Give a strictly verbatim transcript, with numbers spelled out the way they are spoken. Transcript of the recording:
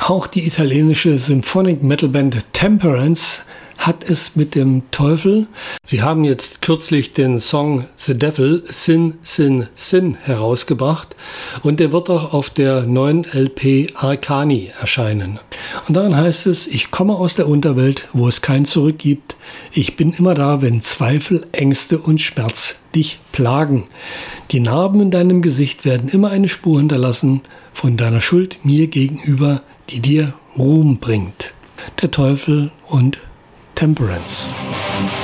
Auch die italienische Symphonic Metal Band Temperance hat es mit dem Teufel. Sie haben jetzt kürzlich den Song The Devil, Sin, Sin, Sin herausgebracht und der wird auch auf der neuen L P Arcani erscheinen. Und darin heißt es: Ich komme aus der Unterwelt, wo es kein Zurück gibt. Ich bin immer da, wenn Zweifel, Ängste und Schmerz dich plagen. Die Narben in deinem Gesicht werden immer eine Spur hinterlassen von deiner Schuld mir gegenüber, die dir Ruhm bringt. Der Teufel und Temperance.